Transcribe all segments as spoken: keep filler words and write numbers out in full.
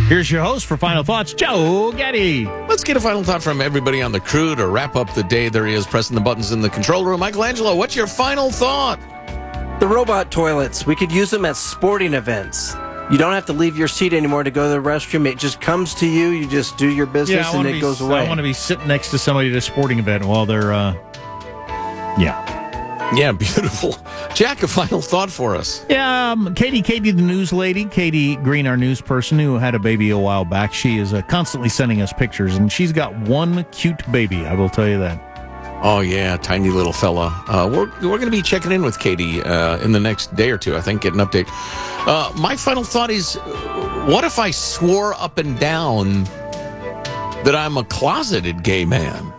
Here's your host for Final Thoughts, Joe Getty. Let's get a final thought from everybody on the crew to wrap up the day. There he is, pressing the buttons in the control room. Michelangelo, what's your final thought? The robot toilets. We could use them at sporting events. You don't have to leave your seat anymore to go to the restroom. It just comes to you. You just do your business, yeah, and it be, goes away. I want to be sitting next to somebody at a sporting event while they're, uh, yeah. Yeah, beautiful. Jack, a final thought for us. Yeah, um, Katie, Katie, the news lady, Katie Green, our news person who had a baby a while back. She is uh, constantly sending us pictures, and she's got one cute baby. I will tell you that. Oh, yeah, tiny little fella. Uh, we're we're going to be checking in with Katie uh, in the next day or two, I think, get an update. Uh, my final thought is, what if I swore up and down that I'm a closeted gay man?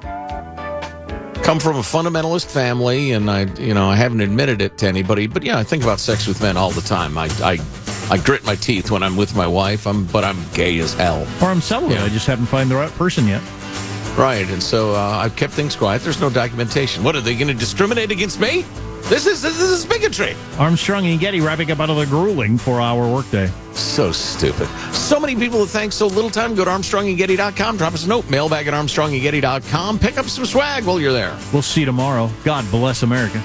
Come from a fundamentalist family, and I, you know, I haven't admitted it to anybody. But yeah, I think about sex with men all the time. I, I, I grit my teeth when I'm with my wife. I'm, but I'm gay as hell. Or I'm celibate. Yeah. I just haven't found the right person yet. Right, and so uh, I've kept things quiet. There's no documentation. What, are they going to discriminate against me? This is this is bigotry. Armstrong and Getty wrapping up another grueling four-hour workday. So stupid. So many people that thank so little time. Go to Armstrong and Getty dot com. Drop us a note. Mailbag at Armstrong and Getty dot com. Pick up some swag while you're there. We'll see you tomorrow. God bless America.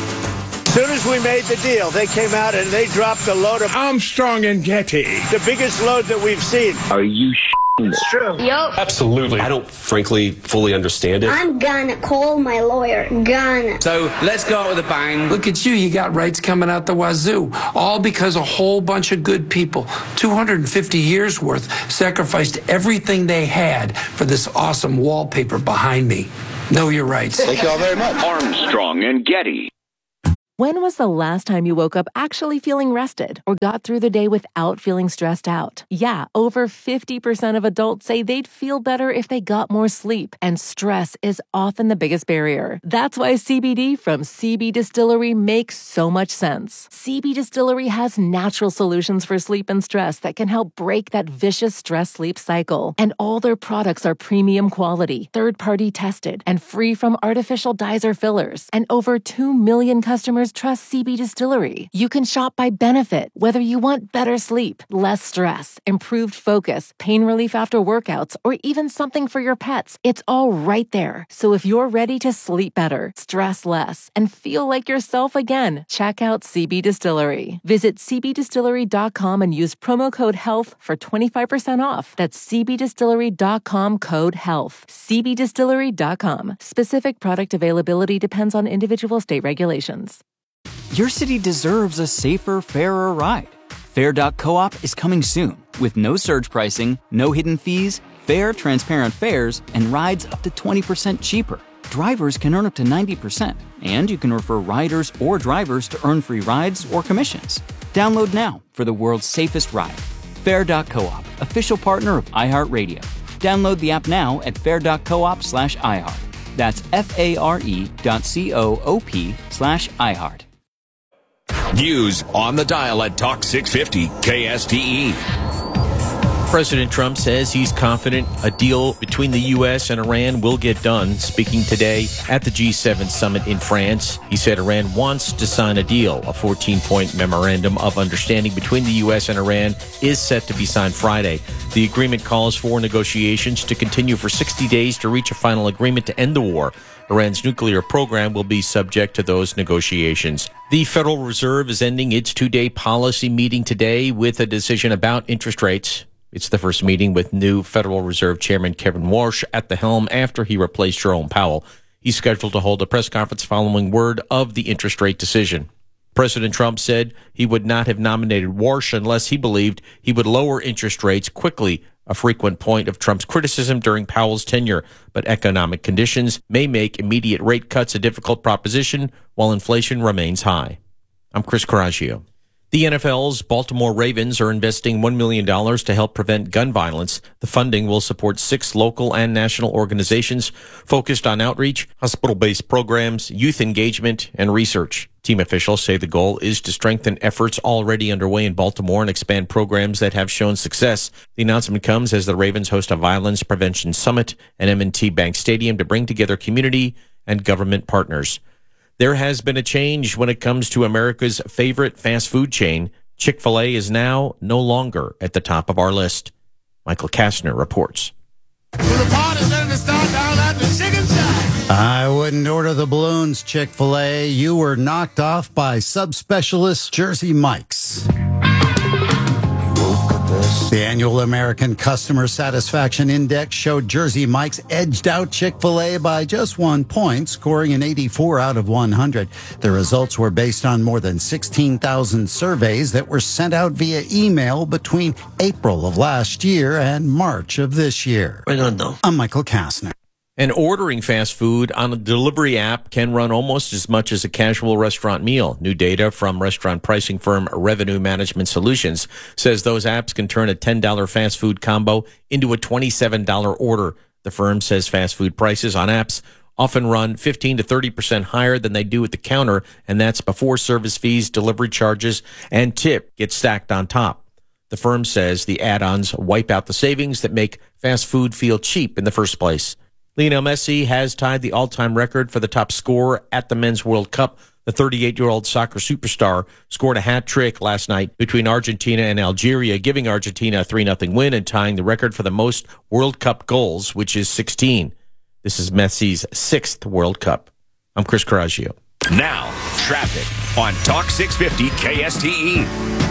As soon as we made the deal, they came out and they dropped a load of Armstrong and Getty. The biggest load that we've seen. Are you sh**? It's true. Yep. Absolutely. I don't, frankly, fully understand it. I'm gonna call my lawyer. Gonna. So let's go out with a bang. Look at you. You got rights coming out the wazoo. All because a whole bunch of good people, two hundred fifty years worth, sacrificed everything they had for this awesome wallpaper behind me. Know your rights. Thank you all very much. Armstrong and Getty. When was the last time you woke up actually feeling rested or got through the day without feeling stressed out? Yeah, over fifty percent of adults say they'd feel better if they got more sleep, and stress is often the biggest barrier. That's why C B D from C B Distillery makes so much sense. C B Distillery has natural solutions for sleep and stress that can help break that vicious stress-sleep cycle. And all their products are premium quality, third-party tested, and free from artificial dyes or fillers. And over two million customers trust C B Distillery. You can shop by benefit, whether you want better sleep, less stress, improved focus, pain relief after workouts, or even something for your pets. It's all right there. So if you're ready to sleep better, stress less, and feel like yourself again, check out C B Distillery. Visit c b distillery dot com and use promo code HEALTH for twenty-five percent off. That's c b distillery dot com code HEALTH. c b distillery dot com. Specific product availability depends on individual state regulations. Your city deserves a safer, fairer ride. Fair dot coop is coming soon with no surge pricing, no hidden fees, fair, transparent fares, and rides up to twenty percent cheaper. Drivers can earn up to ninety percent, and you can refer riders or drivers to earn free rides or commissions. Download now for the world's safest ride. Fair dot coop, official partner of iHeartRadio. Download the app now at fair dot coop slash iHeart. That's F-A-R-E dot C-O-O-P slash iHeart. News on the dial at Talk six fifty K S T E. President Trump says he's confident a deal between the U S and Iran will get done. Speaking today at the G seven summit in France, he said Iran wants to sign a deal. A fourteen-point memorandum of understanding between the U S and Iran is set to be signed Friday. The agreement calls for negotiations to continue for sixty days to reach a final agreement to end the war. Iran's nuclear program will be subject to those negotiations. The Federal Reserve is ending its two-day policy meeting today with a decision about interest rates. It's the first meeting with new Federal Reserve Chairman Kevin Warsh at the helm after he replaced Jerome Powell. He's scheduled to hold a press conference following word of the interest rate decision. President Trump said he would not have nominated Warsh unless he believed he would lower interest rates quickly, a frequent point of Trump's criticism during Powell's tenure. But economic conditions may make immediate rate cuts a difficult proposition while inflation remains high. I'm Chris Coraggio. The N F L's Baltimore Ravens are investing one million dollars to help prevent gun violence. The funding will support six local and national organizations focused on outreach, hospital-based programs, youth engagement, and research. Team officials say the goal is to strengthen efforts already underway in Baltimore and expand programs that have shown success. The announcement comes as the Ravens host a violence prevention summit at M and T Bank Stadium to bring together community and government partners. There has been a change when it comes to America's favorite fast food chain. Chick-fil-A is now no longer at the top of our list. Michael Kastner reports. I wouldn't order the balloons, Chick-fil-A. You were knocked off by subspecialist Jersey Mike's. The annual American Customer Satisfaction Index showed Jersey Mike's edged out Chick-fil-A by just one point, scoring an eighty-four out of one hundred. The results were based on more than sixteen thousand surveys that were sent out via email between April of last year and March of this year. I don't know. I'm Michael Kastner. And ordering fast food on a delivery app can run almost as much as a casual restaurant meal. New data from restaurant pricing firm Revenue Management Solutions says those apps can turn a ten dollars fast food combo into a twenty-seven dollars order. The firm says fast food prices on apps often run fifteen to thirty percent higher than they do at the counter, and that's before service fees, delivery charges, and tip get stacked on top. The firm says the add-ons wipe out the savings that make fast food feel cheap in the first place. Lionel Messi has tied the all-time record for the top scorer at the Men's World Cup. The thirty-eight-year-old soccer superstar scored a hat trick last night between Argentina and Algeria, giving Argentina a three nothing win and tying the record for the most World Cup goals, which is sixteen. This is Messi's sixth World Cup. I'm Chris Coraggio. Now, traffic on Talk six fifty K S T E.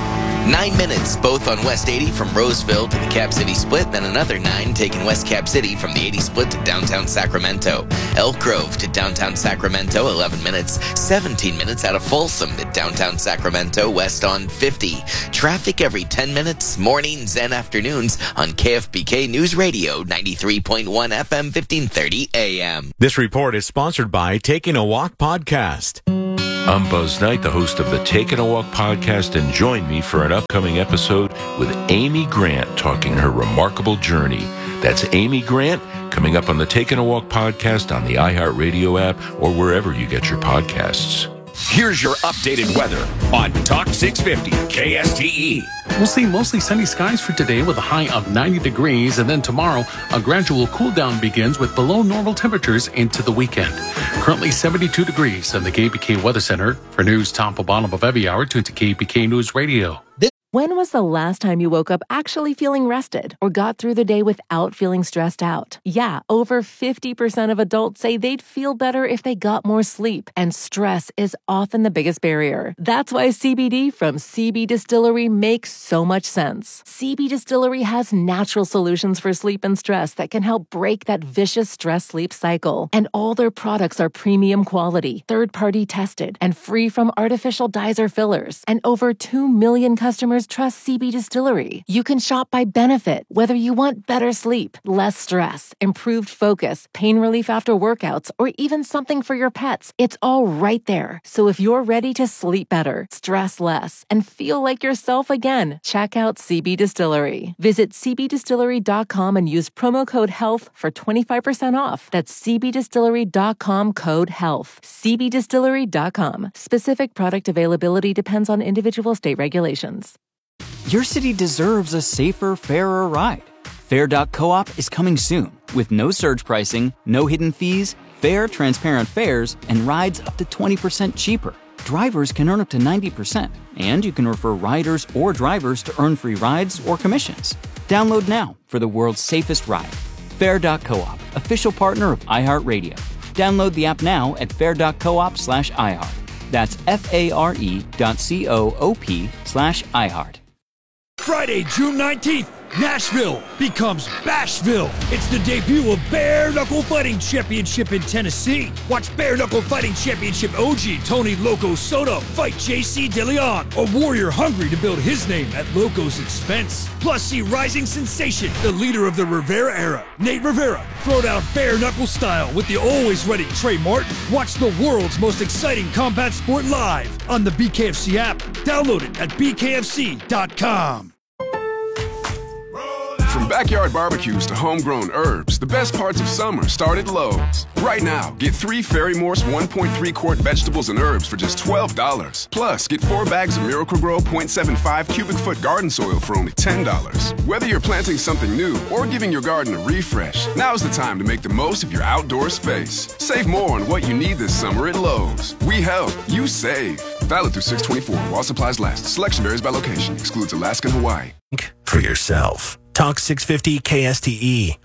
Nine minutes, both on West eighty from Roseville to the Cap City split, then another nine taking West Cap City from the eighty split to downtown Sacramento. Elk Grove to downtown Sacramento, eleven minutes. seventeen minutes out of Folsom to downtown Sacramento, west on fifty. Traffic every ten minutes, mornings and afternoons on K F B K News Radio, ninety-three point one F M, fifteen thirty A M. This report is sponsored by Taking a Walk Podcast. I'm Buzz Knight, the host of the Taking a Walk podcast, and join me for an upcoming episode with Amy Grant talking her remarkable journey. That's Amy Grant coming up on the Taking a Walk podcast on the iHeartRadio app or wherever you get your podcasts. Here's your updated weather on Talk six fifty K S T E. We'll see mostly sunny skies for today with a high of ninety degrees, and then tomorrow a gradual cool down begins with below normal temperatures into the weekend. Currently seventy-two degrees in the K B K Weather Center. For news top and bottom of every hour, tune to K B K News Radio. When was the last time you woke up actually feeling rested or got through the day without feeling stressed out? Yeah, over fifty percent of adults say they'd feel better if they got more sleep, and stress is often the biggest barrier. That's why C B D from C B Distillery makes so much sense. C B Distillery has natural solutions for sleep and stress that can help break that vicious stress-sleep cycle. And all their products are premium quality, third-party tested, and free from artificial dyes or fillers. And over two million customers trust C B Distillery. You can shop by benefit, whether you want better sleep, less stress, improved focus, pain relief after workouts, or even something for your pets. It's all right there. So if you're ready to sleep better, stress less, and feel like yourself again, check out C B Distillery. Visit c b distillery dot com and use promo code HEALTH for twenty-five percent off. That's c b distillery dot com code HEALTH. c b distillery dot com. Specific product availability depends on individual state regulations. Your city deserves a safer, fairer ride. Fair dot coop is coming soon with no surge pricing, no hidden fees, fair, transparent fares, and rides up to twenty percent cheaper. Drivers can earn up to ninety percent, and you can refer riders or drivers to earn free rides or commissions. Download now for the world's safest ride. Fair dot coop, official partner of iHeartRadio. Download the app now at fair dot coop slash iHeart. That's F-A-R-E dot C-O-O-P slash iHeart. Friday, June nineteenth, Nashville becomes Bashville. It's the debut of Bare Knuckle Fighting Championship in Tennessee. Watch Bare Knuckle Fighting Championship O G Tony Loco Soto fight J C DeLeon, a warrior hungry to build his name at Loco's expense. Plus, see rising sensation, the leader of the Rivera era, Nate Rivera, throw down bare knuckle style with the always ready Trey Martin. Watch the world's most exciting combat sport live on the B K F C app. Download it at b k f c dot com. From backyard barbecues to homegrown herbs, the best parts of summer start at Lowe's. Right now, get three Fairy Morse one point three quart vegetables and herbs for just twelve dollars. Plus, get four bags of Miracle-Gro point seven five cubic foot garden soil for only ten dollars. Whether you're planting something new or giving your garden a refresh, now's the time to make the most of your outdoor space. Save more on what you need this summer at Lowe's. We help, you save. Valid through six twenty-four while supplies last. Selection varies by location. Excludes Alaska and Hawaii. For yourself. Talk six fifty K S T E.